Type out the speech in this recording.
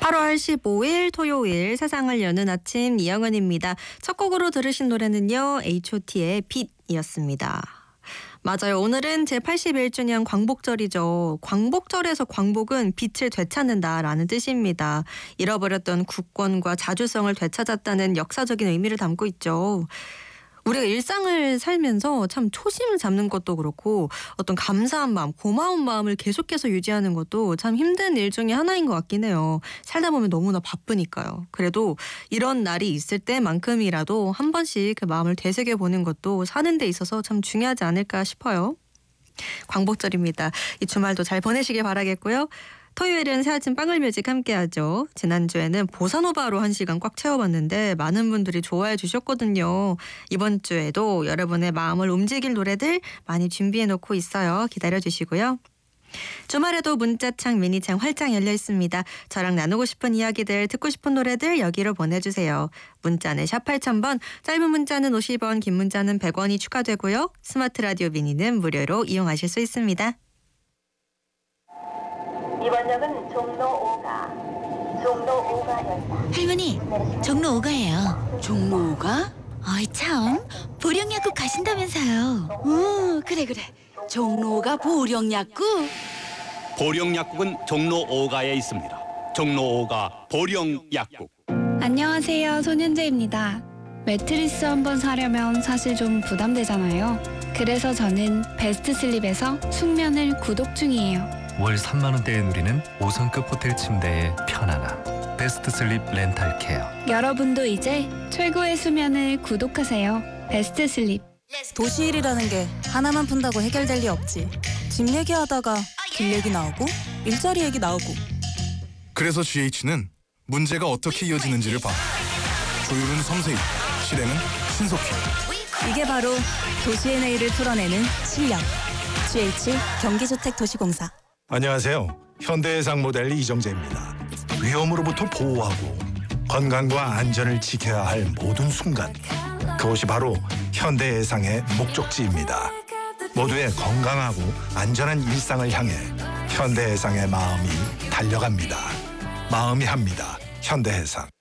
8월 15일 토요일 세상을 여는 아침 이영은입니다. 첫 곡으로 들으신 노래는요. H.O.T의 빛이었습니다. 맞아요. 오늘은 제81주년 광복절이죠. 광복절에서 광복은 빛을 되찾는다라는 뜻입니다. 잃어버렸던 국권과 자주성을 되찾았다는 역사적인 의미를 담고 있죠. 우리가 일상을 살면서 참 초심을 잡는 것도 그렇고 어떤 감사한 마음, 고마운 마음을 계속해서 유지하는 것도 참 힘든 일 중에 하나인 것 같긴 해요. 살다 보면 너무나 바쁘니까요. 그래도 이런 날이 있을 때만큼이라도 한 번씩 그 마음을 되새겨보는 것도 사는 데 있어서 참 중요하지 않을까 싶어요. 광복절입니다. 이 주말도 잘 보내시길 바라겠고요. 토요일은 새아침 빵을뮤직 함께하죠. 지난주에는 보사노바로 1시간 꽉 채워봤는데 많은 분들이 좋아해 주셨거든요. 이번 주에도 여러분의 마음을 움직일 노래들 많이 준비해놓고 있어요. 기다려주시고요. 주말에도 문자창 미니창 활짝 열려 있습니다. 저랑 나누고 싶은 이야기들, 듣고 싶은 노래들 여기로 보내주세요. 문자는 샵 8000번, 짧은 문자는 50원, 긴 문자는 100원이 추가되고요. 스마트 라디오 미니는 무료로 이용하실 수 있습니다. 이번 역은 종로 5가 열차. 할머니, 종로 5가예요. 종로 5가? 어이 참, 보령약국 가신다면서요. 그래. 종로 5가 보령약국? 보령약국은 종로 5가에 있습니다. 종로 5가 보령약국. 안녕하세요, 손윤재입니다. 매트리스 한번 사려면 사실 좀 부담되잖아요. 그래서 저는 베스트 슬립에서 숙면을 구독 중이에요. 월 3만 원대에 누리는 5성급 호텔 침대의 편안함. 베스트 슬립 렌탈 케어. 여러분도 이제 최고의 수면을 구독하세요. 베스트 슬립. 도시일이라는 게 하나만 푼다고 해결될 리 없지. 집 얘기하다가 길 얘기 나오고 일자리 얘기 나오고. 그래서 GH는 문제가 어떻게 이어지는지를 봐. 조율은 섬세히, 실행은 신속히. 이게 바로 도시의 내일을 풀어내는 실력. GH 경기주택도시공사. 안녕하세요. 현대해상 모델 이정재입니다. 위험으로부터 보호하고 건강과 안전을 지켜야 할 모든 순간, 그것이 바로 현대해상의 목적지입니다. 모두의 건강하고 안전한 일상을 향해 현대해상의 마음이 달려갑니다. 마음이 합니다. 현대해상.